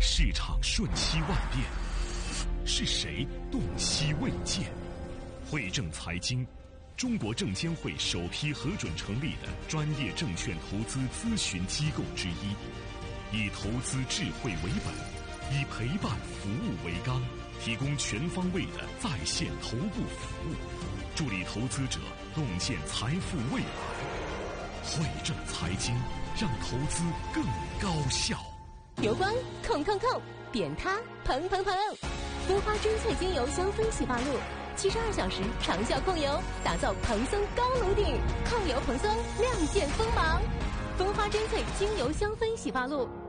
市场瞬息万变，是谁洞悉未见？汇正财经，中国证监会首批核准成立的专业证券投资咨询机构之一，以投资智慧为本，以陪伴服务为纲，提供全方位的在线头部服务，助力投资者洞见财富未来。汇正财经，让投资更高效。 油光控，扁塌蓬，蜂花珍萃精油香氛洗发露，72小时长效控油，打造蓬松高颅顶，控油蓬松，亮剑锋芒。蜂花珍萃精油香氛洗发露。